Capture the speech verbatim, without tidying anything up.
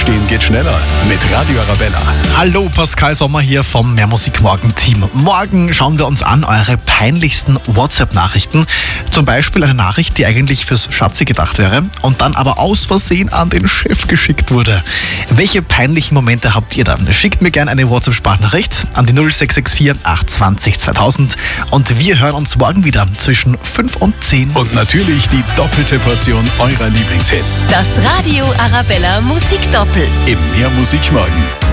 Aufstehen geht schneller mit Radio Arabella. Hallo, Pascal Sommer hier vom Mehr Musik Morgen Team. Morgen schauen wir uns an eure peinlichsten WhatsApp-Nachrichten. Zum Beispiel eine Nachricht, die eigentlich fürs Schatzi gedacht wäre und dann aber aus Versehen an den Chef geschickt wurde. Welche peinlichen Momente habt ihr da? Schickt mir gerne eine WhatsApp-Sprachnachricht an die null sechs sechs vier acht zwei null zweitausend und wir hören uns morgen wieder zwischen fünf und zehn. Und natürlich die doppelte Portion eurer Lieblingshits. Das Radio Arabella Musikdoppel. Im Mehr Musik Morgen.